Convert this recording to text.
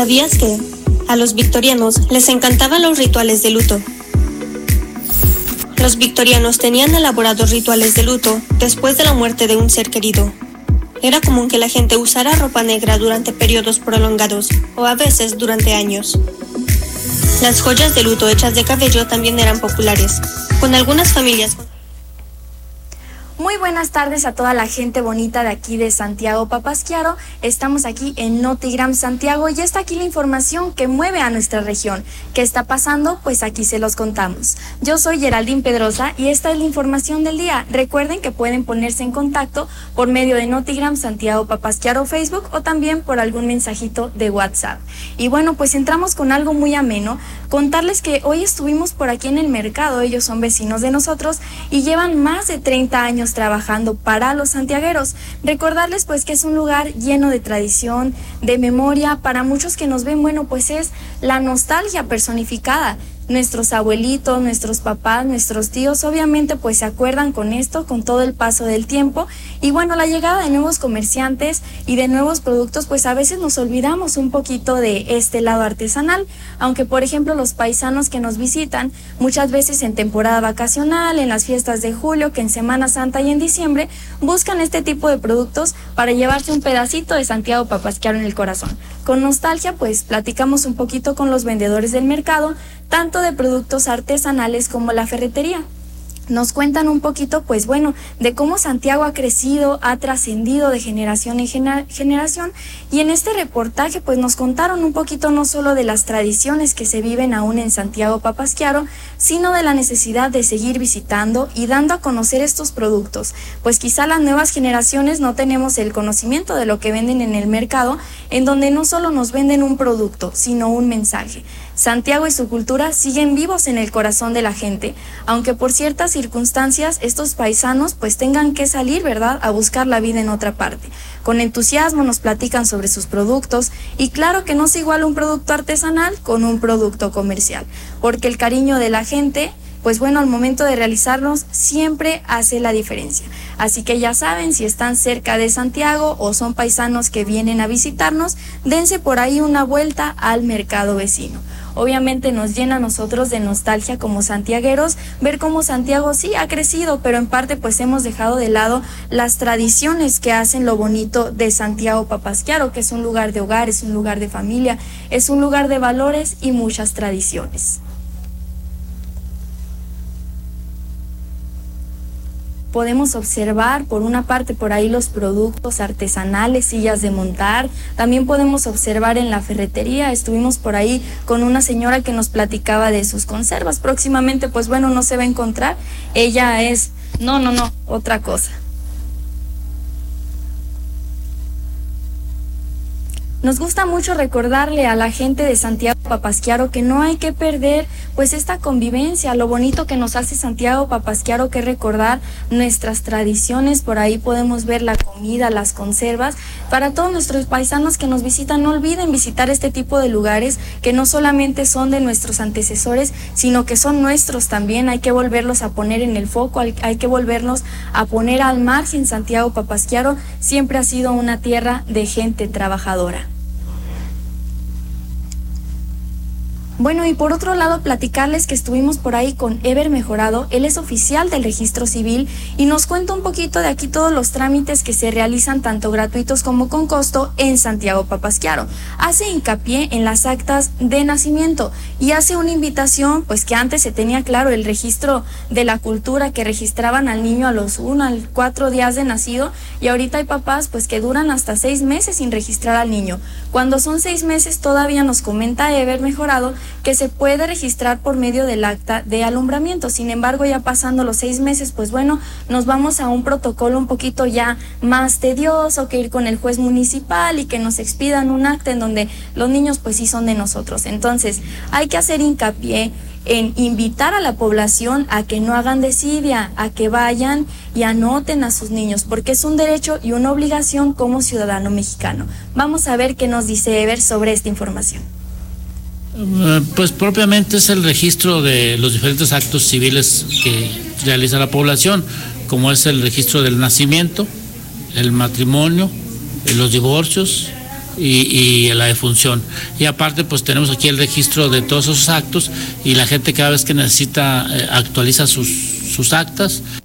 ¿Sabías que a los victorianos les encantaban los rituales de luto? Los victorianos tenían elaborados rituales de luto después de la muerte de un ser querido. Era común que la gente usara ropa negra durante periodos prolongados o a veces durante años. Las joyas de luto hechas de cabello también eran populares, con algunas familias. Muy buenas tardes a toda la gente bonita de aquí de Santiago Papasquiaro. Estamos aquí en Notigram Santiago y está aquí la información que mueve a nuestra región. ¿Qué está pasando? Pues aquí se los contamos. Yo soy Geraldine Pedrosa y esta es la información del día. Recuerden que pueden ponerse en contacto por medio de Notigram Santiago Papasquiaro Facebook o también por algún mensajito de WhatsApp. Y bueno, pues entramos con algo muy ameno. Contarles que hoy estuvimos por aquí en el mercado, ellos son vecinos de nosotros y llevan más de 30 años trabajando para los santiagueros. Recordarles pues que es un lugar lleno de tradición, de memoria, para muchos que nos ven, bueno, pues es la nostalgia personificada. Nuestros abuelitos, nuestros papás, nuestros tíos, obviamente pues se acuerdan con esto, con todo el paso del tiempo. Y bueno, la llegada de nuevos comerciantes y de nuevos productos, pues a veces nos olvidamos un poquito de este lado artesanal. Aunque por ejemplo los paisanos que nos visitan, muchas veces en temporada vacacional, en las fiestas de julio, que en Semana Santa y en diciembre, buscan este tipo de productos para llevarse un pedacito de Santiago Papasquiaro en el corazón. Con nostalgia pues platicamos un poquito con los vendedores del mercado, tanto de productos artesanales como la ferretería. Nos cuentan un poquito, pues bueno, de cómo Santiago ha crecido, ha trascendido de generación en generación, y en este reportaje pues nos contaron un poquito no solo de las tradiciones que se viven aún en Santiago Papasquiaro, sino de la necesidad de seguir visitando y dando a conocer estos productos, pues quizá las nuevas generaciones no tenemos el conocimiento de lo que venden en el mercado, en donde no solo nos venden un producto, sino un mensaje. Santiago y su cultura siguen vivos en el corazón de la gente, aunque por ciertas circunstancias estos paisanos pues tengan que salir, ¿verdad?, a buscar la vida en otra parte. Con entusiasmo nos platican sobre sus productos y claro que no se iguala un producto artesanal con un producto comercial, porque el cariño de la gente, pues bueno, al momento de realizarlos siempre hace la diferencia. Así que ya saben, si están cerca de Santiago o son paisanos que vienen a visitarnos, dense por ahí una vuelta al mercado vecino. Obviamente nos llena a nosotros de nostalgia como santiagueros ver cómo Santiago sí ha crecido, pero en parte pues hemos dejado de lado las tradiciones que hacen lo bonito de Santiago Papasquiaro, que es un lugar de hogar, es un lugar de familia, es un lugar de valores y muchas tradiciones. Podemos observar por una parte por ahí los productos artesanales, sillas de montar. También podemos observar en la ferretería, estuvimos por ahí con una señora que nos platicaba de sus conservas. Próximamente pues bueno, no se va a encontrar, ella es, otra cosa. Nos gusta mucho recordarle a la gente de Santiago Papasquiaro que no hay que perder pues esta convivencia, lo bonito que nos hace Santiago Papasquiaro, que recordar nuestras tradiciones. Por ahí podemos ver la comida, las conservas. Para todos nuestros paisanos que nos visitan, no olviden visitar este tipo de lugares que no solamente son de nuestros antecesores, sino que son nuestros también. Hay que volverlos a poner en el foco, hay que volverlos a poner al margen. Santiago Papasquiaro siempre ha sido una tierra de gente trabajadora. Bueno, y por otro lado, platicarles que estuvimos por ahí con Ever Mejorado. Él es oficial del Registro Civil y nos cuenta un poquito de aquí todos los trámites que se realizan, tanto gratuitos como con costo, en Santiago Papasquiaro. Hace hincapié en las actas de nacimiento y hace una invitación, pues que antes se tenía claro el registro de la cultura, que registraban al niño a los 1 al 4 días de nacido, y ahorita hay papás pues que duran hasta 6 meses sin registrar al niño. Cuando son 6 meses todavía nos comenta Ever Mejorado que se puede registrar por medio del acta de alumbramiento. Sin embargo, ya pasando los 6 meses, pues bueno, nos vamos a un protocolo un poquito ya más tedioso, que ir con el juez municipal y que nos expidan un acta en donde los niños pues sí son de nosotros. Entonces, hay que hacer hincapié en invitar a la población a que no hagan desidia, a que vayan y anoten a sus niños, porque es un derecho y una obligación como ciudadano mexicano. Vamos a ver qué nos dice Ever sobre esta información. Pues propiamente es el registro de los diferentes actos civiles que realiza la población, como es el registro del nacimiento, el matrimonio, los divorcios, y la defunción. Y aparte pues tenemos aquí el registro de todos esos actos y la gente cada vez que necesita actualiza sus actas.